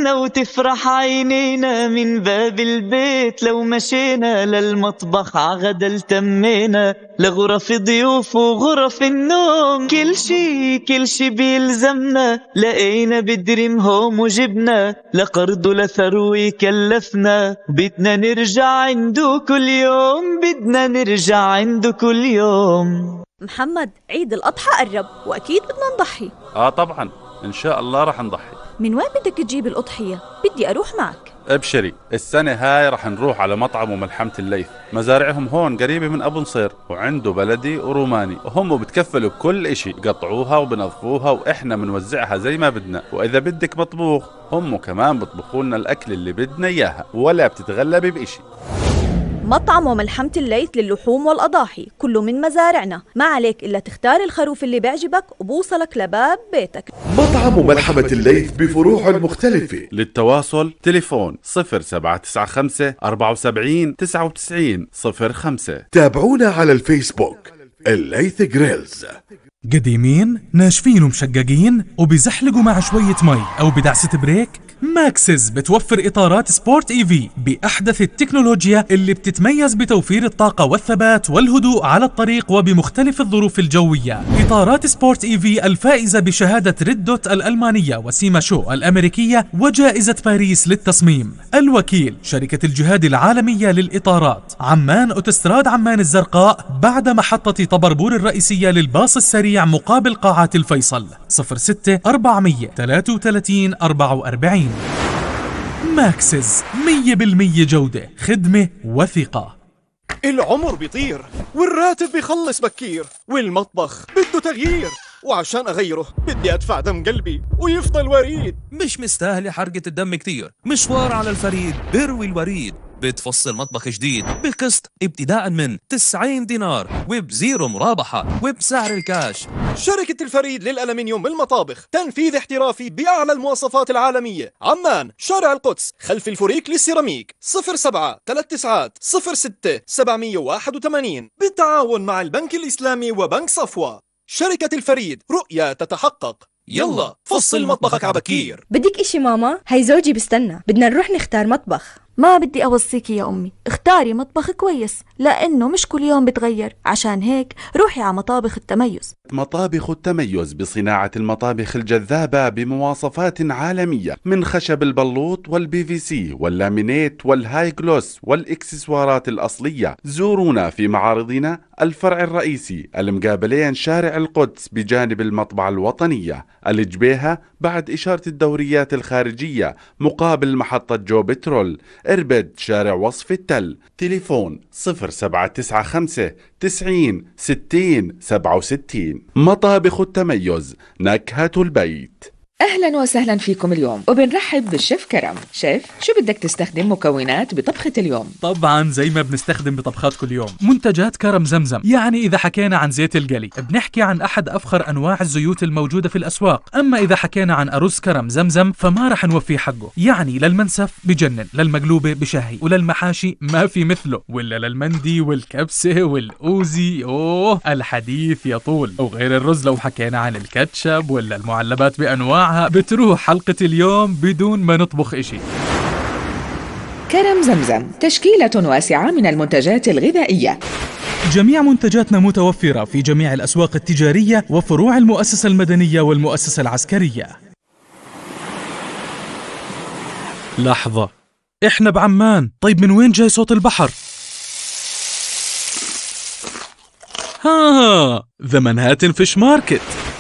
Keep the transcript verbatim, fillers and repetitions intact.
نستنى وتفرح عينينا من باب البيت لو مشينا للمطبخ عغدا التمينا لغرف ضيوف وغرف النوم كل شي كل شي بيلزمنا لقينا بدريم هوم وجبنا لقرض لثروي كلفنا بدنا نرجع عنده كل يوم بدنا نرجع عنده كل يوم. محمد عيد الأضحى قرب وأكيد بدنا نضحي. آه طبعا إن شاء الله رح نضحي. من وين بدك تجيب الأضحية؟ بدي أروح معك. ابشري السنة هاي رح نروح على مطعم وملحمة الليث، مزارعهم هون قريبة من أبو نصير وعنده بلدي وروماني وهم بتكفلوا بكل اشي، بقطعوها وبنظفوها وإحنا بنوزعها زي ما بدنا، وإذا بدك مطبوخ هم كمان بطبخوا لنا الأكل اللي بدنا إياها ولا بتتغلبي بإشي. مطعم وملحمة الليث للحوم والأضاحي كله من مزارعنا، ما عليك إلا تختار الخروف اللي بيعجبك وبوصلك لباب بيتك. مطعم وملحمة الليث بفروع مختلفة. للتواصل تليفون صفر سبعة تسعة خمسة أربعة سبعين تسعة وتسعين صفر خمسة. تابعونا على الفيسبوك الليث جريلز. قديمين ناشفين ومشققين وبيزحلقوا مع شوية مي أو بدعسة بريك؟ ماكسز بتوفر إطارات سبورت إي في بأحدث التكنولوجيا اللي بتتميز بتوفير الطاقة والثبات والهدوء على الطريق وبمختلف الظروف الجوية. إطارات سبورت إي في الفائزة بشهادة ريد دوت الألمانية وسيما شو الأمريكية وجائزة باريس للتصميم. الوكيل شركة الجهاد العالمية للإطارات، عمان أوتوستراد عمان الزرقاء بعد محطة طبربور الرئيسية للباص السريع مقابل قاعات الفيصل. صفر ستة أربعمية ثلاثة وثلاثين أربعة وأربعين. ماكسز مية بالمية جودة خدمة وثقة. العمر بيطير والراتب بيخلص بكير والمطبخ بده تغيير، وعشان أغيره بدي أدفع دم قلبي ويفضل وريد. مش مستاهلة حرقة الدم كتير، مشوار على الفريد بروي الوريد. بتفصل مطبخ جديد بقسط ابتداء من تسعين دينار وبزيرو مرابحة وبسعر الكاش. شركة الفريد للألمنيوم بالمطابخ، تنفيذ احترافي بأعلى المواصفات العالمية. عمان شارع القدس خلف الفريق للسيراميك. صفر سبعة ثلاثة تسعة صفر ستة سبعمية وواحد وثمانين بالتعاون مع البنك الإسلامي وبنك صفوة. شركة الفريد، رؤية تتحقق. يلا فصل مطبخك عبكير. بدك اشي ماما؟ هاي زوجي بستنى، بدنا نروح نختار مطبخ. ما بدي أوصيكي يا أمي، اختاري مطبخ كويس لأنه مش كل يوم بتغير، عشان هيك روحي على مطابخ التميز. مطابخ التميز بصناعة المطابخ الجذابة بمواصفات عالمية، من خشب البلوط والبي في سي واللامينيت والهاي جلوس والإكسسوارات الأصلية. زورونا في معارضنا الفرع الرئيسي المقابلين شارع القدس بجانب المطبعة الوطنية، الجبيهة بعد إشارة الدوريات الخارجية مقابل محطة جو بترول، إربد شارع وصف التل. تليفون صفر سبعة تسعة خمسة تسعين ستين سبعة وستين. مطابخ التميز، نكهة البيت. أهلا وسهلا فيكم اليوم، وبنرحب بالشيف كرم. شيف، شو بدك تستخدم مكونات بطبخة اليوم؟ طبعا زي ما بنستخدم بطبخات كل يوم، منتجات كرم زمزم. يعني إذا حكينا عن زيت القلي بنحكي عن أحد أفخر أنواع الزيوت الموجودة في الأسواق، أما إذا حكينا عن أرز كرم زمزم فما رح نوفي حقه. يعني للمنسف بجنن، للمقلوبة بشهي، وللمحاشي ما في مثله، ولا للمندي والكبسة والأوزي أوه الحديث يطول. وغير الرز لو حكينا عن الكاتشب ولا المعلبات بأنواع بتروح حلقة اليوم بدون ما نطبخ إشي. كرم زمزم تشكيلة واسعة من المنتجات الغذائية. جميع منتجاتنا متوفرة في جميع الأسواق التجارية وفروع المؤسسة المدنية والمؤسسة العسكرية. لحظة، إحنا بعمان، طيب من وين جاي صوت البحر؟ ها ذا منهاتن فيش ماركت.